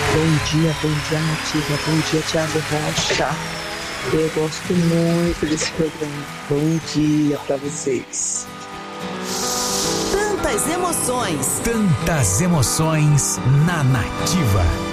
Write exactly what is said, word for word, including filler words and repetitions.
Bom dia, bom dia, Nativa. Bom dia, Thiago Rocha. Eu gosto muito desse programa. Bom dia para vocês. Tantas emoções. Tantas emoções na Nativa.